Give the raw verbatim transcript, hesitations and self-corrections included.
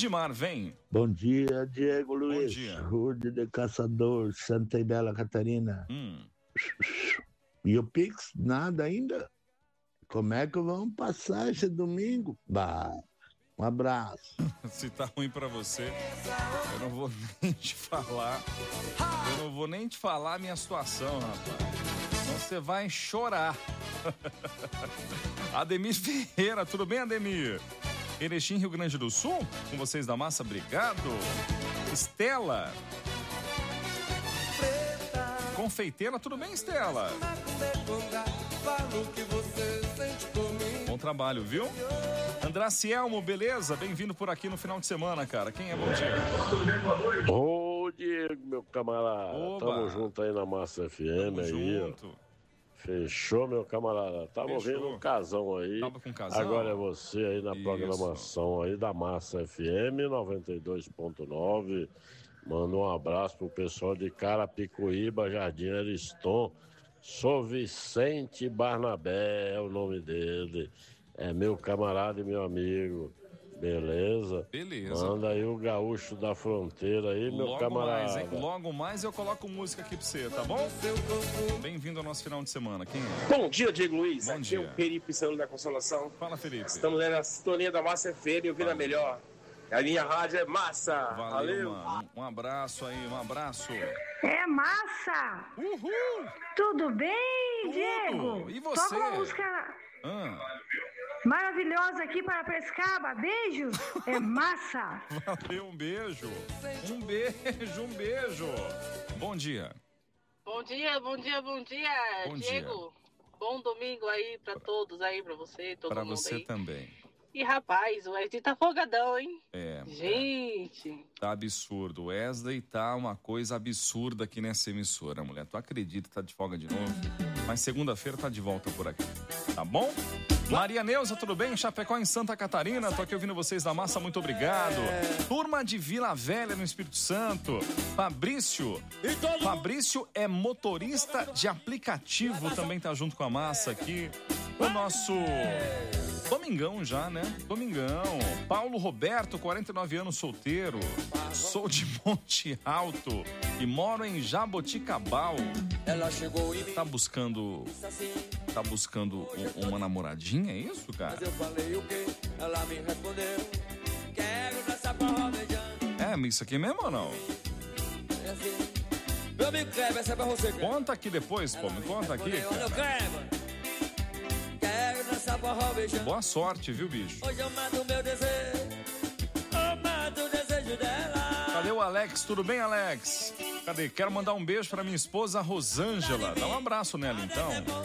Rudimar, vem. Bom dia, Diego Luiz. Bom dia. Rude de Caçador, Santa e Bela Catarina. Hum. E o Pix, nada ainda? Como é que vamos passar esse domingo? Bah, um abraço. Se tá ruim pra você, eu não vou nem te falar. Eu não vou nem te falar a minha situação, rapaz. Senão você vai chorar. Ademir Ferreira, tudo bem, Ademir? Erechim, Rio Grande do Sul, com vocês da massa, obrigado. Estela. Confeiteira, tudo bem, Estela? Bom trabalho, viu? Andracielmo, beleza? Bem-vindo por aqui no final de semana, cara. Quem é? Bom dia. Ô, Diego, meu camarada. Oba. Tamo junto aí na Massa F M. Tamo aí, junto. ó. Fechou, meu camarada. Tava Fechou. vendo um casão aí. Tava com casão? Agora é você aí na Isso. programação aí da Massa F M noventa e dois ponto nove. Manda um abraço pro pessoal de Carapicuíba, Jardim Ariston. Sou Vicente Barnabé, é o nome dele. É meu camarada e meu amigo. Beleza? Beleza. Manda aí o gaúcho da fronteira aí, meu Logo camarada. mais, hein? Logo mais eu coloco música aqui pra você, tá bom? Bem-vindo ao nosso final de semana. Quem é? Bom dia, Diego Luiz. Bom Aqui dia. é o Felipe Sano da Consolação. Fala, Felipe. Estamos na sintonia da Massa F M, ouvindo a melhor. A minha rádio é massa. Valeu, Valeu. mano. Um abraço aí, um abraço. É massa! Uhul! Tudo bem, Tudo. Diego? E você? Toca uma música Ah, maravilhosa aqui para Prescaba. Beijos! É massa! valeu, um beijo. Um beijo, um beijo. Bom dia. Bom dia, bom dia, bom dia, Bom Diego. Bom domingo aí pra todos aí, pra você, todo Pra mundo você aí. também. E rapaz, o Wesley tá folgadão, hein? É, Gente, tá absurdo. O Wesley tá uma coisa absurda aqui nessa emissora, mulher. Tu acredita, tá de folga de novo? Mas segunda-feira tá de volta por aqui. Tá bom? Maria Neuza, tudo bem? Chapecó, em Santa Catarina. Tô aqui ouvindo vocês da massa, muito obrigado. Turma de Vila Velha, no Espírito Santo. Fabrício. Fabrício é motorista de aplicativo, também tá junto com a massa aqui. O nosso... Domingão já, né? Domingão. Paulo Roberto, quarenta e nove anos, solteiro. Sou de Monte Alto e moro em Jaboticabal. Tá buscando... Tá buscando um- uma namoradinha, é isso, cara? É, isso aqui mesmo ou não? Conta aqui depois, pô. Me conta aqui, cara. Boa sorte, viu, bicho? Hoje eu mato meu desejo, eu mato o desejo dela. Cadê o Alex? Tudo bem, Alex? Cadê? Quero mandar um beijo pra minha esposa Rosângela. Dá um abraço nela, então.